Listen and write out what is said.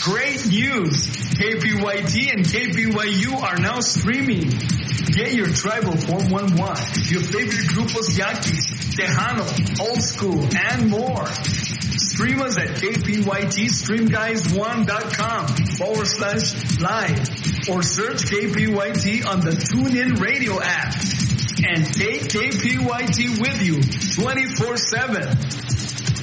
Great news! KPYT and KPYU are now streaming. Get your tribal 411, your favorite grupos Yaquis, Tejano, Old School, and more. Stream us at kpytstreamguys1.com/live or search KPYT on the TuneIn Radio app. And take KPYT with you 24/7.